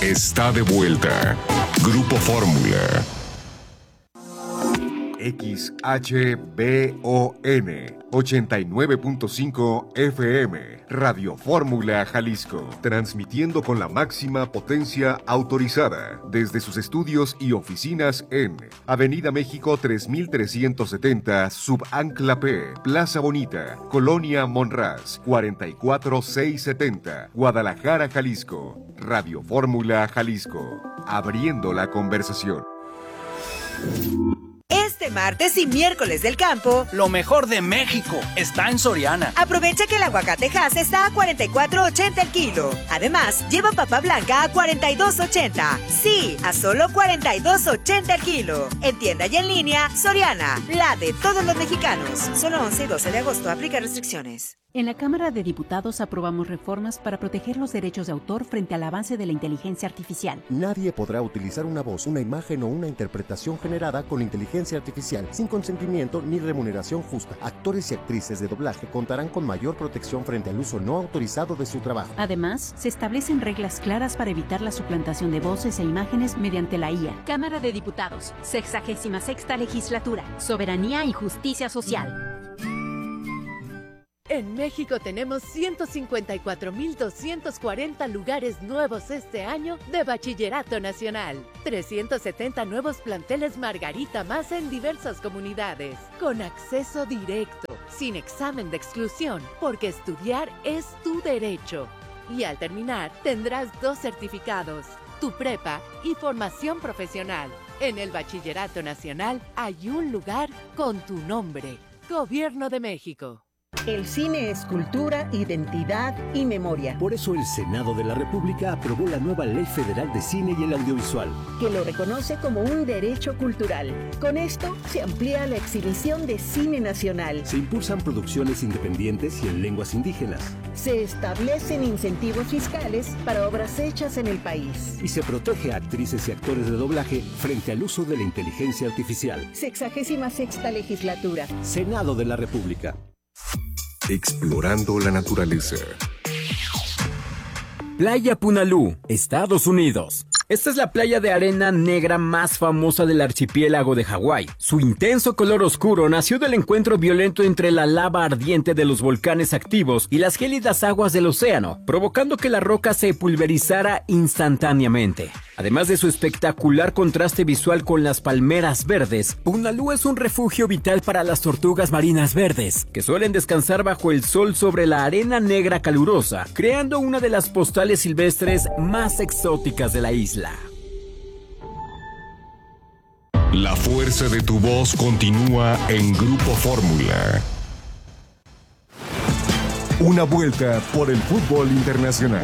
está de vuelta. Grupo Fórmula. XHBON 89.5 FM, Radio Fórmula Jalisco, transmitiendo con la máxima potencia autorizada desde sus estudios y oficinas en Avenida México 3370, Subancla P, Plaza Bonita, Colonia Monraz, 44670, Guadalajara, Jalisco. Radio Fórmula Jalisco, abriendo la conversación. Este martes y miércoles del campo, lo mejor de México está en Soriana. Aprovecha que el aguacate Hass está a $44.80 el kilo. Además, lleva papa blanca a $42.80. Sí, a solo $42.80 el kilo. En tienda y en línea, Soriana, la de todos los mexicanos. Solo 11 y 12 de agosto, aplica restricciones. En la Cámara de Diputados aprobamos reformas para proteger los derechos de autor frente al avance de la inteligencia artificial. Nadie podrá utilizar una voz, una imagen o una interpretación generada con inteligencia artificial sin consentimiento ni remuneración justa. Actores y actrices de doblaje contarán con mayor protección frente al uso no autorizado de su trabajo. Además, se establecen reglas claras para evitar la suplantación de voces e imágenes mediante la IA. Cámara de Diputados, 66ª Legislatura, Soberanía y Justicia Social. En México tenemos 154,240 lugares nuevos este año de Bachillerato Nacional. 370 nuevos planteles Margarita Más en diversas comunidades, con acceso directo, sin examen de exclusión, porque estudiar es tu derecho. Y al terminar, tendrás 2 certificados, tu prepa y formación profesional. En el Bachillerato Nacional hay un lugar con tu nombre. Gobierno de México. El cine es cultura, identidad y memoria. Por eso el Senado de la República aprobó la nueva Ley Federal de Cine y el Audiovisual, que lo reconoce como un derecho cultural. Con esto se amplía la exhibición de cine nacional. Se impulsan producciones independientes y en lenguas indígenas. Se establecen incentivos fiscales para obras hechas en el país. Y se protege a actrices y actores de doblaje frente al uso de la inteligencia artificial. 66ª Legislatura. Senado de la República. Explorando la naturaleza. Playa Punalú, Estados Unidos. Esta es la playa de arena negra más famosa del archipiélago de Hawái. Su intenso color oscuro nació del encuentro violento entre la lava ardiente de los volcanes activos y las gélidas aguas del océano, provocando que la roca se pulverizara instantáneamente. Además de su espectacular contraste visual con las palmeras verdes, Punalú es un refugio vital para las tortugas marinas verdes, que suelen descansar bajo el sol sobre la arena negra calurosa, creando una de las postales silvestres más exóticas de la isla. La fuerza de tu voz continúa en Grupo Fórmula. Una vuelta por el fútbol internacional.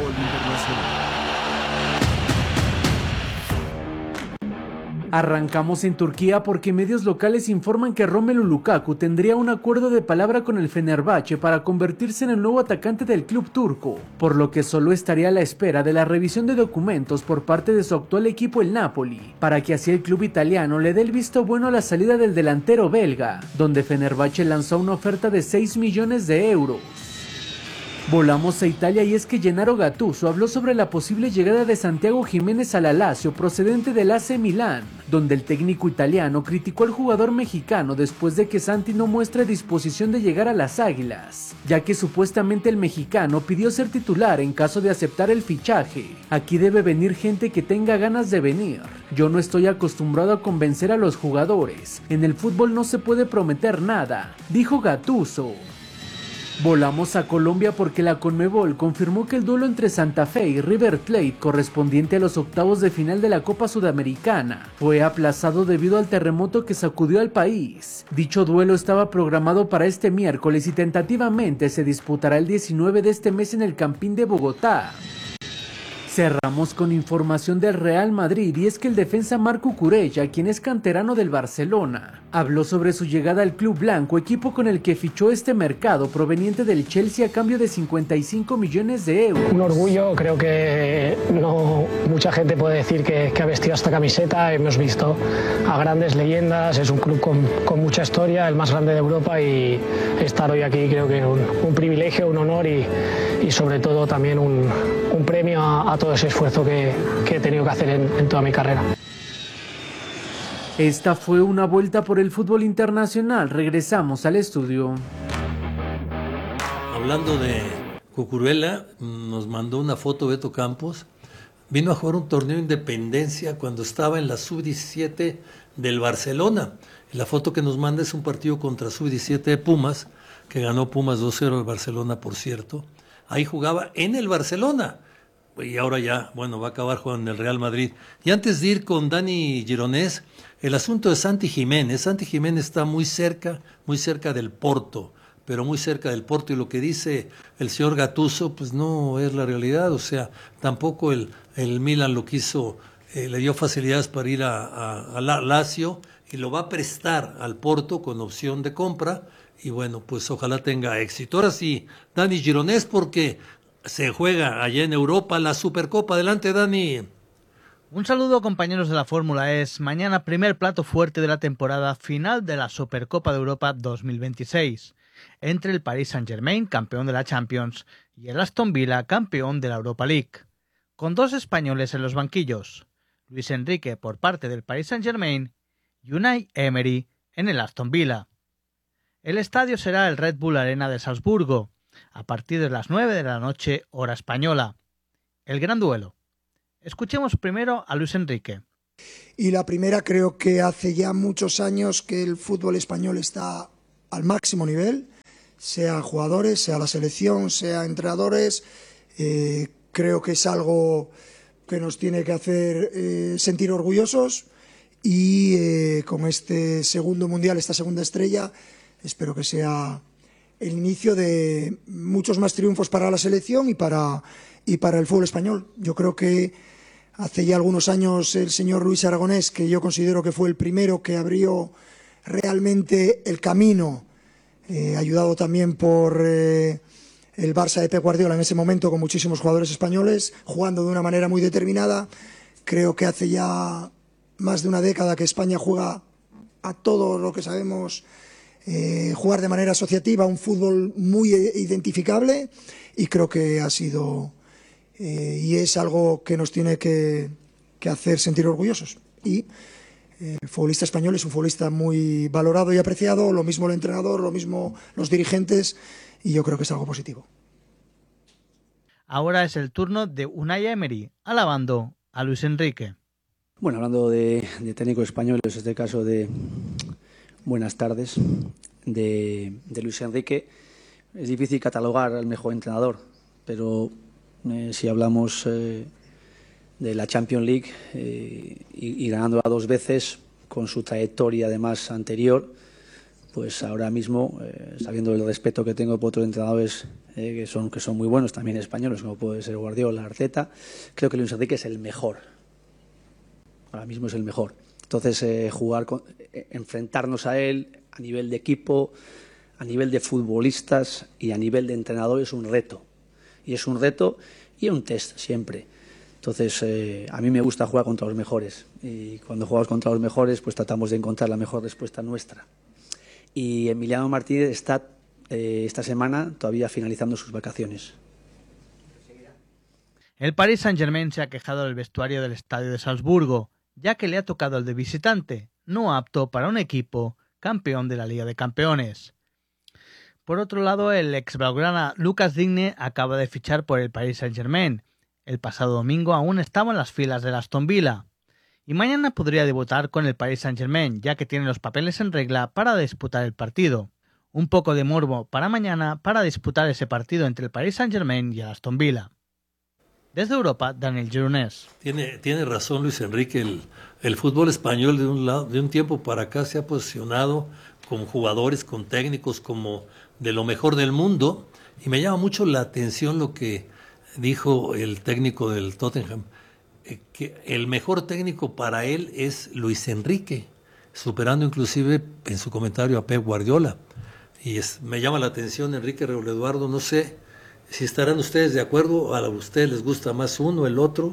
Arrancamos en Turquía porque medios locales informan que Romelu Lukaku tendría un acuerdo de palabra con el Fenerbahce para convertirse en el nuevo atacante del club turco, por lo que solo estaría a la espera de la revisión de documentos por parte de su actual equipo, el Napoli, para que así el club italiano le dé el visto bueno a la salida del delantero belga, donde Fenerbahce lanzó una oferta de 6 millones de euros. Volamos a Italia y es que Gennaro Gattuso habló sobre la posible llegada de Santiago Jiménez al Lazio procedente del AC Milán, donde el técnico italiano criticó al jugador mexicano después de que Santi no muestre disposición de llegar a las Águilas, ya que supuestamente el mexicano pidió ser titular en caso de aceptar el fichaje. Aquí debe venir gente que tenga ganas de venir. Yo no estoy acostumbrado a convencer a los jugadores. En el fútbol no se puede prometer nada, dijo Gattuso. Volamos a Colombia porque la Conmebol confirmó que el duelo entre Santa Fe y River Plate, correspondiente a los octavos de final de la Copa Sudamericana, fue aplazado debido al terremoto que sacudió al país. Dicho duelo estaba programado para este miércoles y tentativamente se disputará el 19 de este mes en el Campín de Bogotá. Cerramos con información del Real Madrid y es que el defensa Marco Cucurella, quien es canterano del Barcelona, habló sobre su llegada al club blanco, equipo con el que fichó este mercado proveniente del Chelsea a cambio de 55 millones de euros. Un orgullo, creo que no mucha gente puede decir que ha vestido esta camiseta. Hemos visto a grandes leyendas, es un club con mucha historia, el más grande de Europa, y estar hoy aquí creo que es un privilegio, un honor, y y sobre todo también un premio a todo ese esfuerzo que he tenido que hacer en toda mi carrera. Esta fue una vuelta por el fútbol internacional. Regresamos al estudio. Hablando de Cucuruela, nos mandó una foto Beto Campos. Vino a jugar un torneo de Independencia cuando estaba en la Sub-17 del Barcelona. La foto que nos manda es un partido contra Sub-17 de Pumas, que ganó Pumas 2-0 al Barcelona, por cierto. Ahí jugaba en el Barcelona. Y ahora ya, bueno, va a acabar jugando en el Real Madrid. Y antes de ir con Dani Gironés, el asunto de Santi Jiménez. Santi Jiménez está muy cerca del Porto, pero muy cerca del Porto. Y lo que dice el señor Gattuso, pues no es la realidad. O sea, tampoco el Milan lo quiso, le dio facilidades para ir a Lazio y lo va a prestar al Porto con opción de compra. Y bueno, pues ojalá tenga éxito. Ahora sí, Dani Gironés, porque se juega allá en Europa la Supercopa. Adelante, Dani. Un saludo, compañeros de la Fórmula E. Mañana primer plato fuerte de la temporada final de la Supercopa de Europa 2026, entre el Paris Saint-Germain, campeón de la Champions, y el Aston Villa, campeón de la Europa League, con dos españoles en los banquillos, Luis Enrique por parte del Paris Saint-Germain y Unai Emery en el Aston Villa. El estadio será el Red Bull Arena de Salzburgo, a partir de las 9 de la noche, hora española. El gran duelo. Escuchemos primero a Luis Enrique. Y la primera, creo que hace ya muchos años que el fútbol español está al máximo nivel, sea jugadores, sea la selección, sea entrenadores. Creo que es algo que nos tiene que hacer sentir orgullosos y con este segundo mundial, esta segunda estrella, espero que sea el inicio de muchos más triunfos para la selección y para el fútbol español. Yo creo que hace ya algunos años el señor Luis Aragonés, que yo considero que fue el primero que abrió realmente el camino, ayudado también por el Barça de Pep Guardiola en ese momento, con muchísimos jugadores españoles, jugando de una manera muy determinada. Creo que hace ya más de una década que España juega a todo lo que sabemos, jugar de manera asociativa, un fútbol muy identificable, y creo que ha sido y es algo que nos tiene que hacer sentir orgullosos. Y el futbolista español es un futbolista muy valorado y apreciado, lo mismo el entrenador, lo mismo los dirigentes, y yo creo que es algo positivo. Ahora es el turno de Unai Emery, alabando a Luis Enrique. Bueno, hablando de técnicos españoles, en este caso de buenas tardes, de Luis Enrique, es difícil catalogar al mejor entrenador, pero si hablamos de la Champions League y ganándola 2 veces, con su trayectoria además anterior, pues ahora mismo, sabiendo el respeto que tengo por otros entrenadores que son muy buenos, también españoles, como puede ser Guardiola, Arteta, creo que Luis Enrique es el mejor. Ahora mismo es el mejor. Entonces, enfrentarnos a él a nivel de equipo, a nivel de futbolistas y a nivel de entrenador es un reto. Y es un reto y un test siempre. Entonces, a mí me gusta jugar contra los mejores. Y cuando jugamos contra los mejores, pues tratamos de encontrar la mejor respuesta nuestra. Y Emiliano Martínez está esta semana todavía finalizando sus vacaciones. El Paris Saint-Germain se ha quejado del vestuario del estadio de Salzburgo, ya que le ha tocado el de visitante, no apto para un equipo campeón de la Liga de Campeones. Por otro lado, el ex blaugrana Lucas Digne acaba de fichar por el Paris Saint-Germain. El pasado domingo aún estaba en las filas del Aston Villa. Y mañana podría debutar con el Paris Saint-Germain, ya que tiene los papeles en regla para disputar el partido. Un poco de morbo para mañana para disputar ese partido entre el Paris Saint-Germain y el Aston Villa. Desde Europa, Daniel Gironés. Tiene razón Luis Enrique, el fútbol español de un tiempo para acá se ha posicionado con jugadores, con técnicos como de lo mejor del mundo, y me llama mucho la atención lo que dijo el técnico del Tottenham, que el mejor técnico para él es Luis Enrique, superando inclusive en su comentario a Pep Guardiola. Y me llama la atención, Enrique, Raúl Eduardo, no sé si estarán ustedes de acuerdo, a ustedes les gusta más uno, el otro.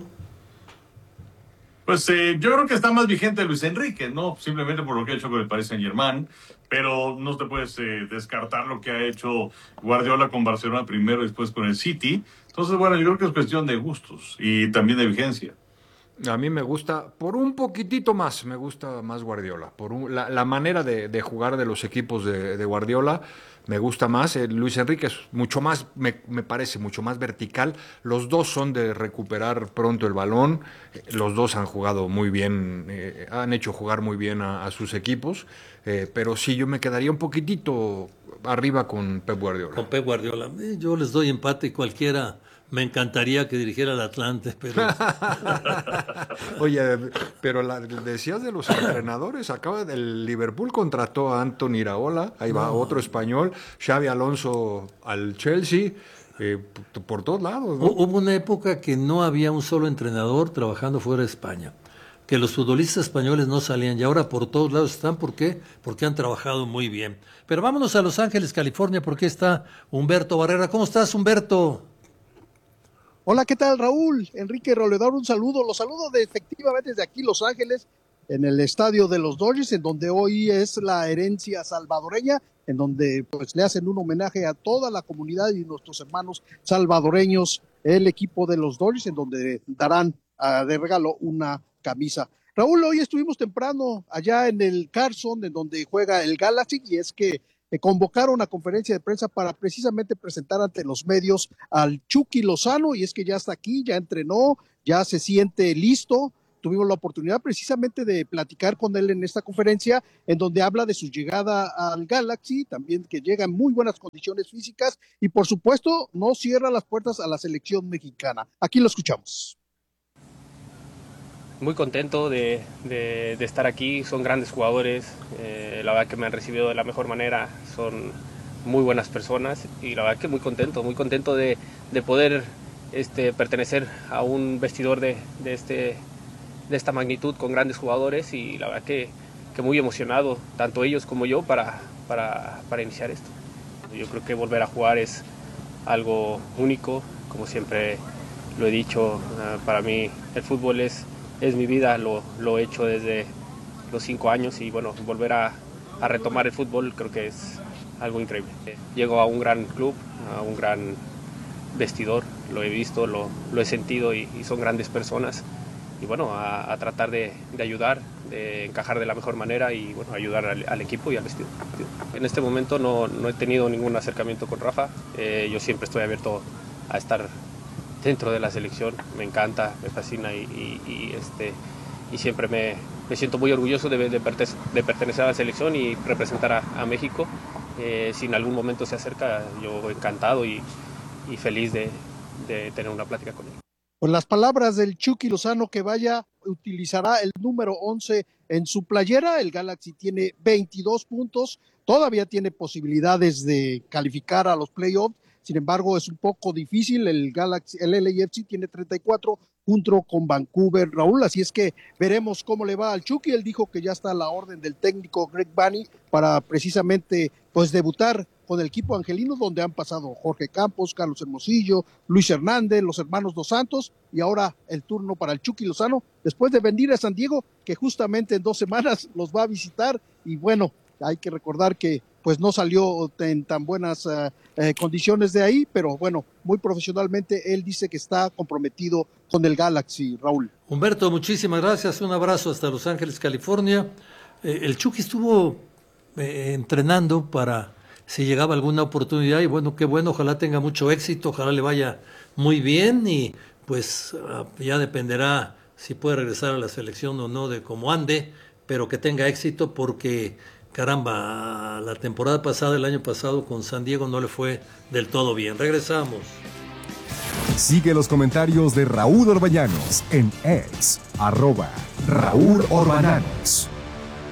Pues yo creo que está más vigente Luis Enrique, ¿no? Simplemente por lo que ha hecho con el Paris Saint-Germain, pero no te puedes descartar lo que ha hecho Guardiola con Barcelona primero y después con el City. Entonces, bueno, yo creo que es cuestión de gustos y también de vigencia. A mí me gusta, por un poquitito más, me gusta más Guardiola. La manera de jugar de los equipos de Guardiola me gusta más. Luis Enrique es mucho más, me parece, mucho más vertical. Los dos son de recuperar pronto el balón. Los dos han jugado muy bien, han hecho jugar muy bien a sus equipos. Pero sí, yo me quedaría un poquitito arriba con Pep Guardiola. Con Pep Guardiola. Yo les doy empate y cualquiera. Me encantaría que dirigiera el Atlante, pero... Oye, pero decías de los entrenadores, acaba del Liverpool contrató a Anthony Iraola, ahí va otro español, Xabi Alonso al Chelsea, por todos lados, ¿no? Hubo una época que no había un solo entrenador trabajando fuera de España, que los futbolistas españoles no salían y ahora por todos lados están. ¿Por qué? Porque han trabajado muy bien. Pero vámonos a Los Ángeles, California, porque está Humberto Barrera. ¿Cómo estás, Humberto? Hola, ¿qué tal, Raúl? Enrique Roledor, un saludo. Los saludo efectivamente desde aquí, Los Ángeles, en el estadio de los Dodgers, en donde hoy es la herencia salvadoreña, en donde pues le hacen un homenaje a toda la comunidad y nuestros hermanos salvadoreños, el equipo de los Dodgers, en donde darán de regalo una camisa. Raúl, hoy estuvimos temprano allá en el Carson, en donde juega el Galaxy, y es que convocaron a conferencia de prensa para precisamente presentar ante los medios al Chucky Lozano, y es que ya está aquí, ya entrenó, ya se siente listo. Tuvimos la oportunidad precisamente de platicar con él en esta conferencia, en donde habla de su llegada al Galaxy, también que llega en muy buenas condiciones físicas, y por supuesto no cierra las puertas a la selección mexicana. Aquí lo escuchamos. Muy contento de estar aquí, son grandes jugadores, la verdad que me han recibido de la mejor manera, son muy buenas personas y la verdad que muy contento de poder pertenecer a un vestidor de esta magnitud con grandes jugadores, y la verdad que muy emocionado, tanto ellos como yo, para iniciar esto. Yo creo que volver a jugar es algo único, como siempre lo he dicho, para mí el fútbol es mi vida, lo he hecho desde los 5 años y bueno, volver a retomar el fútbol creo que es algo increíble. Llego a un gran club, a un gran vestidor, lo he visto, lo he sentido y son grandes personas, y bueno, a tratar de ayudar, de encajar de la mejor manera y bueno, ayudar al equipo y al vestidor. En este momento no he tenido ningún acercamiento con Rafa, yo siempre estoy abierto a estar dentro de la selección, me encanta, me fascina y siempre me siento muy orgulloso de pertenecer a la selección y representar a México. Si en algún momento se acerca, yo encantado y feliz de tener una plática con él. Con las palabras del Chucky Lozano, que utilizará el número 11 en su playera. El Galaxy tiene 22 puntos, todavía tiene posibilidades de calificar a los playoffs. Sin embargo, es un poco difícil. El LAFC tiene 34 junto con Vancouver, Raúl. Así es que veremos cómo le va al Chucky. Él dijo que ya está a la orden del técnico Greg Vanney para precisamente pues debutar con el equipo angelino, donde han pasado Jorge Campos, Carlos Hermosillo, Luis Hernández, los hermanos Dos Santos, y ahora el turno para el Chucky Lozano, después de venir a San Diego, que justamente en 2 semanas los va a visitar. Y bueno, hay que recordar que pues no salió en tan buenas condiciones de ahí, pero bueno, muy profesionalmente él dice que está comprometido con el Galaxy, Raúl. Humberto, muchísimas gracias, un abrazo hasta Los Ángeles, California. El Chucky estuvo entrenando para si llegaba alguna oportunidad, y bueno, qué bueno, ojalá tenga mucho éxito, ojalá le vaya muy bien, y pues ya dependerá si puede regresar a la selección o no de cómo ande, pero que tenga éxito, porque caramba, la temporada pasada, el año pasado con San Diego no le fue del todo bien. Regresamos. Sigue los comentarios de Raúl Orbañanos en X, @Raúl Orbañanos.